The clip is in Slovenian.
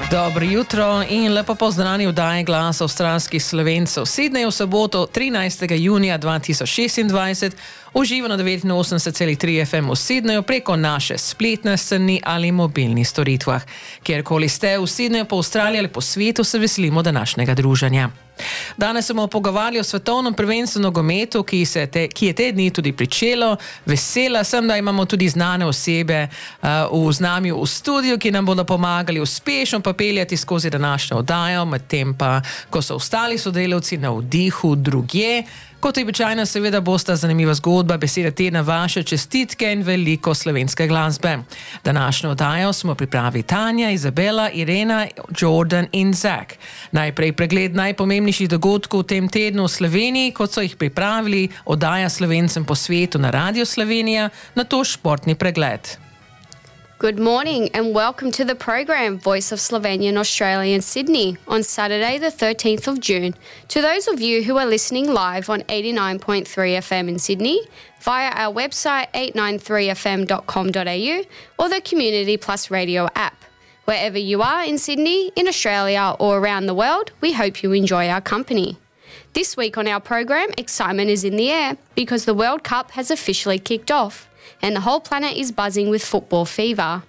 Dobro jutro in lepo pozdravljeni v oddaji Glas avstralskih Slovencev. Sydney v soboto 13. junija 2026 uživa na 89,3 FM v Sydneyju preko naše spletne strani ali mobilnih storitvah. Kjerkoli ste v Sydneyju, po Avstraliji ali po svetu, se veselimo današnjega druženja. Danes se bomo pogovarjali o svetovnem prvenstvu nogometu, ki je te dni tudi pričelo. Vesela sem, da imamo tudi znane osebe z nami v studiu, ki nam bodo pomagali uspešno peljati skozi današnjo oddajo, medtem pa, ko so ostali sodelavci na vdihu drugje. Kot je običajno, seveda bosta zanimiva zgodba, besede tedna, vaše čestitke in veliko slovenske glasbe. Današnjo oddajo smo pripravili Tanja, Izabela, Irena, Jordan in Zak. Najprej pregled najpomembnejših dogodkov v tem tednu v Sloveniji, kot so jih pripravili oddaja Slovencem po svetu na Radio Slovenija, nato športni pregled. Good morning and welcome to the program Voice of Slovenia in Australia in Sydney on Saturday the 13th of June. To those of you who are listening live on 89.3 FM in Sydney, via our website 893fm.com.au or the Community Plus Radio app. Wherever you are in Sydney, in Australia or around the world, we hope you enjoy our company. This week on our program, excitement is in the air because the World Cup has officially kicked off and the whole planet is buzzing with football fever.